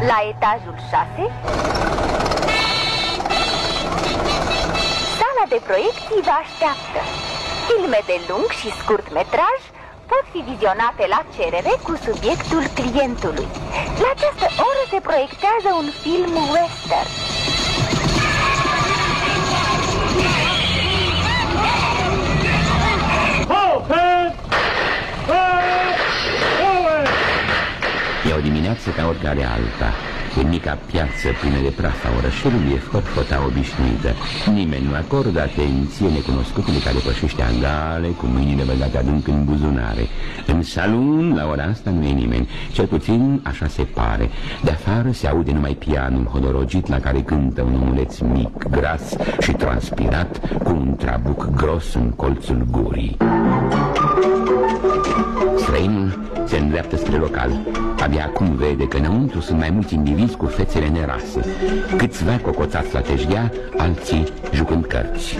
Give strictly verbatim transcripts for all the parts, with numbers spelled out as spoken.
La etajul șase, sala de proiecții vă așteaptă. Filme de lung și scurt metraj pot fi vizionate la cerere cu subiectul clientului. La această oră se proiectează un film western. E o dimineață ca oricare alta. În mica piață plină de praf a orășelului e hot-hota obișnuită. Nimeni nu acordă atenție necunoscutului care pășește agale, cu mâinile băgate adânc în buzunare. În salon, la ora asta, nu e nimeni. Cel puțin așa se pare. De afară se aude numai pianul hodorogit la care cântă un omuleț mic, gras și transpirat, cu un trabuc gros în colțul gurii. Străinul se îndreaptă spre local. Abia acum vede că înăuntru sunt mai mulți indivizi cu fețele nerase, câțiva cocoțați la teșghea, alții jucând cărți.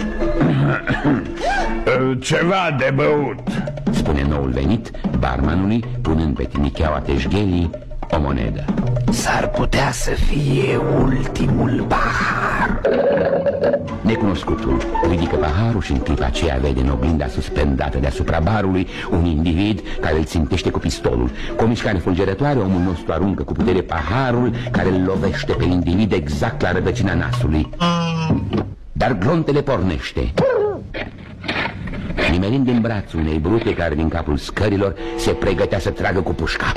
Ceva de băut, spune noul venit barmanului, punând pe tinicheaua teșghelii o monedă. S-ar putea să fie ultimul pahar. Necunoscutul ridică paharul și în clipa aceea vede în oglinda suspendată deasupra barului un individ care îl țintește cu pistolul. Cu o mișcare fulgerătoare, omul nostru aruncă cu putere paharul care îl lovește pe individ exact la rădăcina nasului. Dar glontele pornește, nimerind în brațul unei brute care din capul scărilor se pregătea să tragă cu pușca.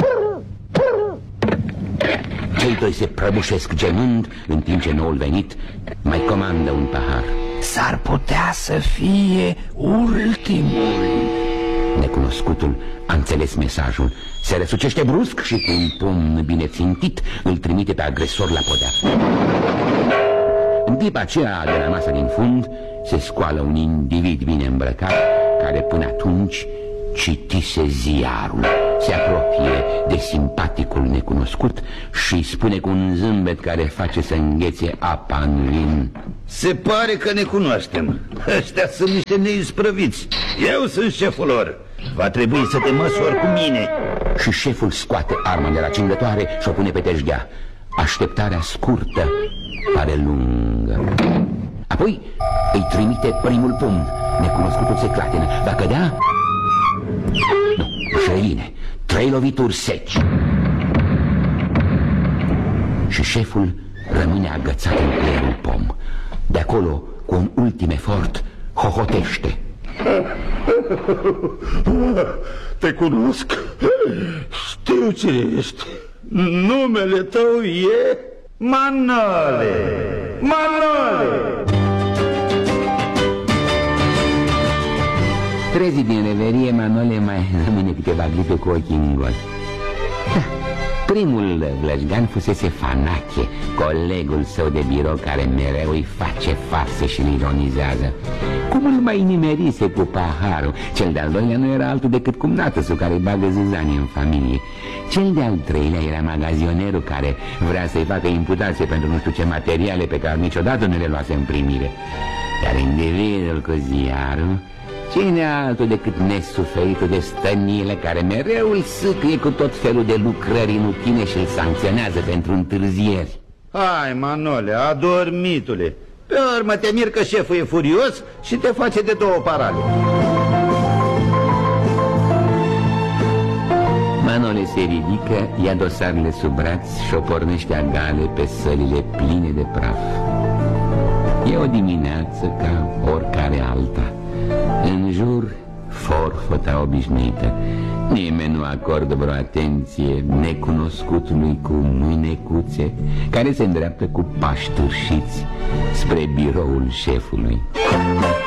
Cei doi se prăbușesc gemând, în timp ce noul venit mai comandă un pahar. S-ar putea să fie ultimul. Necunoscutul a înțeles mesajul. Se răsucește brusc și cu un pumn bine țintit îl trimite pe agresor la podea. În clipa aceea, de la masa din fund, se scoală un individ bine îmbrăcat, care până atunci citise ziarul. Se apropie de simpaticul necunoscut și îi spune cu un zâmbet care face să înghețe apa în vin: se pare că ne cunoaștem. Ăștia sunt niște neisprăviți. Eu sunt șeful lor. Va trebui să te măsori cu mine. Și șeful scoate arma de la cingătoare și o pune pe teșghea. Așteptarea scurtă pare lungă. Apoi îi trimite primul pumn. Necunoscutul se clatină. Va cădea? Nu, își revine. Trei lovituri seci și șeful rămâne agățat în plerul pom. De acolo, cu un ultim efort, hohotește: te cunosc. Știu cine ești. Numele tău e Manole. Manole. Trezit din reverie, Manole mai rămâne câteva clipe cu ochii în gol. Da, primul vlășgan fusese Fanache, colegul său de birou care mereu îi face farse și îl ironizează. Cum îl mai nimerise cu paharul. Cel de-al doilea nu era altul decât cumnată-su care îi bagă zâzanii în familie. Cel de-al treilea era magazionerul care vrea să-i facă imputație pentru nu știu ce materiale pe care niciodată nu le luase în primire. Iar individul cu ziarul, cine altul decât nesuferitul de stănile care mereu îl sâcâie cu tot felul de lucrări inutile și îl sancționează pentru întârzieri. Hai, Manole, adormitule. Pe urmă te mir că șeful e furios și te face de două parale. Manole se ridică, ia dosarele sub braț și o pornește agale pe sălile pline de praf. E o dimineață ca oricare alta. În jur, forfota obișnuită. Nimeni nu acordă vreo atenție necunoscutului cu mânecuțe care se îndreaptă cu pași târșiți spre biroul șefului.